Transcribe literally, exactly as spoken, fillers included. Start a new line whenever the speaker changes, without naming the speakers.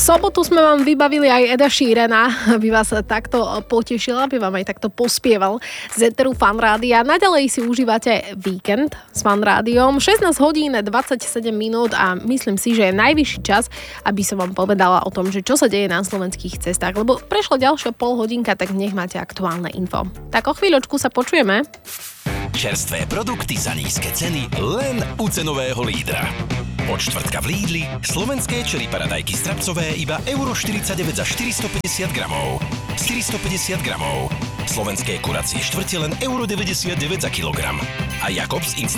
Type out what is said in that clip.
sobotu sme vám vybavili aj Eda Sheerana, aby vás takto potešila, aby vám aj takto pospieval z Eteru Fan Rádia. Naďalej si užívate víkend s Fan Rádiom. šestnásť hodín dvadsaťsedem minút a myslím si, že je najvyšší čas, aby som vám povedala o tom, že čo sa deje na slovenských cestách, lebo prešla ďalšia pol hodinka, tak nech máte aktuálne info. Tak o chvíľočku sa počujeme.
Čerstvé produkty za nízke ceny len u cenového lídra. Od štvrtka v Lidli slovenské čeri paradajky strapcové iba euro štyridsaťdeväť za štyristopäťdesiat gramov. štyristopäťdesiat gramov. Slovenské kuracie štvrte len euro deväťdesiatdeväť za kilogram. A Jakobs instant